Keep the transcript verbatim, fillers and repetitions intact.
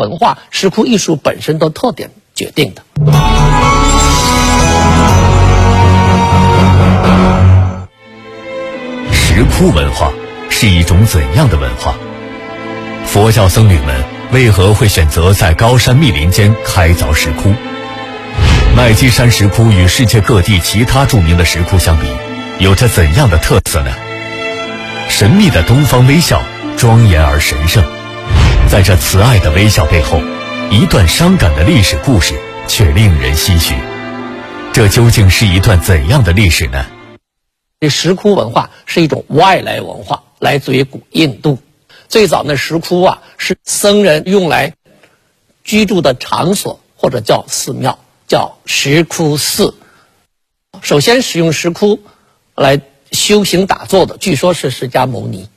文化、石窟艺术本身的特点决定的。 石窟文化是一种怎样的文化？佛教僧侣们为何会选择在高山密林间开凿石窟？麦积山石窟与世界各地其他著名的石窟相比，有着怎样的特色呢？神秘的东方微笑，庄严而神圣。在这慈爱的微笑背后，一段伤感的历史故事却令人唏嘘。这究竟是一段怎样的历史呢？ 这石窟文化是一种外来文化，来自于古印度。最早的石窟啊，是僧人用来居住的场所，或者叫寺庙，叫石窟寺。首先使用石窟来修行打坐的，据说是释迦牟尼。